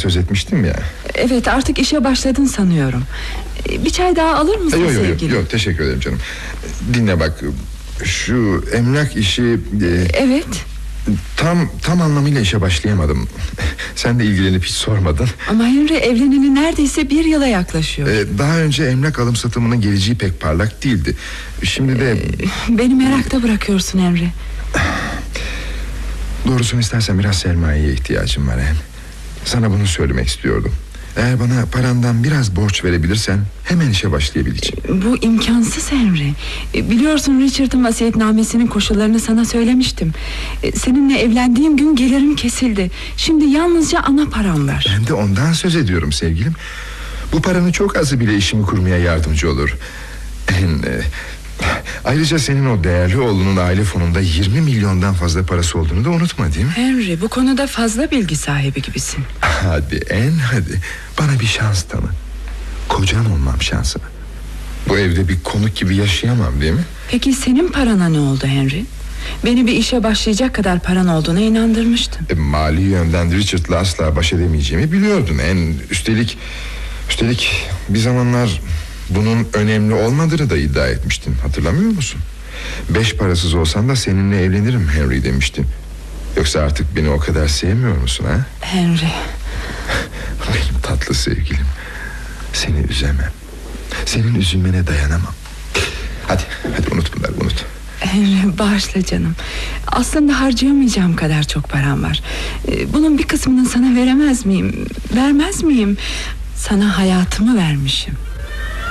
söz etmiştim ya. Evet, artık işe başladın sanıyorum. Bir çay daha alır mısın sevgilim? Yok, teşekkür ederim canım. Dinle bak, şu emlak işi... Evet. Tam anlamıyla işe başlayamadım. Sen de ilgilenip hiç sormadın. Ama Henry, evleneli neredeyse 1 yıla yaklaşıyor. Daha önce emlak alım satımının geleceği pek parlak değildi. Şimdi de... Beni merakta bırakıyorsun Henry. Doğrusunu istersen biraz sermayeye ihtiyacım var hem. Sana bunu söylemek istiyordum. Eğer bana parandan biraz borç verebilirsen hemen işe başlayabileceğim. Bu imkansız Henry. Biliyorsun, Richard'ın vasiyetnamesinin koşullarını sana söylemiştim. Seninle evlendiğim gün gelirim kesildi. Şimdi yalnızca ana param var. Ben de ondan söz ediyorum sevgilim. Bu paranın çok azı bile işimi kurmaya yardımcı olur. Ayrıca senin o değerli oğlunun aile fonunda 20 milyondan fazla parası olduğunu da unutma, değil mi? Henry, bu konuda fazla bilgi sahibi gibisin. Hadi bana bir şans tanı. Kocan olmam şansına. Bu evde bir konuk gibi yaşayamam, değil mi? Peki senin parana ne oldu Henry? Beni bir işe başlayacak kadar paran olduğuna inandırmıştın. Mali yönden Richard'la asla baş edemeyeceğimi biliyordun. Üstelik bir zamanlar bunun önemli olmadığını da iddia etmiştin. Hatırlamıyor musun? 5 parasız olsan da seninle evlenirim Henry demiştin. Yoksa artık beni o kadar sevmiyor musun ha? Henry. Benim tatlı sevgilim. Seni üzemem. Senin üzülmene dayanamam. Hadi unut bunları, unut. Henry, bağışla canım. Aslında harcayamayacağım kadar çok param var. Bunun bir kısmını sana veremez miyim? Vermez miyim? Sana hayatımı vermişim.